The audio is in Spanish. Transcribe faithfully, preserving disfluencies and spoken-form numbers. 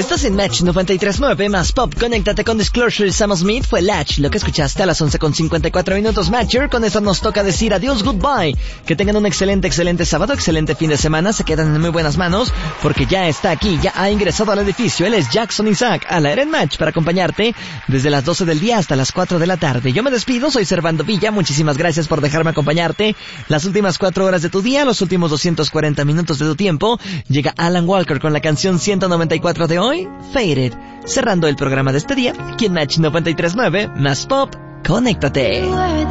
Estás en Match noventa y tres punto nueve más Pop. Conéctate con Disclosure y Sam Smith. Fue Latch lo que escuchaste a las once con cincuenta y cuatro minutos. Matcher, con esto nos toca decir adiós, goodbye. Que tengan un excelente, excelente sábado, excelente fin de semana. Se quedan en muy buenas manos porque ya está aquí, ya ha ingresado al edificio. Él es Jackson Isaac, al aire en Match para acompañarte desde las doce del día hasta las cuatro de la tarde. Yo me despido, soy Servando Villa. Muchísimas gracias por dejarme acompañarte las últimas cuatro horas de tu día, los últimos doscientos cuarenta minutos de tu tiempo. Llega Alan Walker con la canción ciento noventa y cuatro de hoy, Faded. Cerrando el programa de este día, aquí en Match noventa y tres punto nueve, más Pop, conéctate.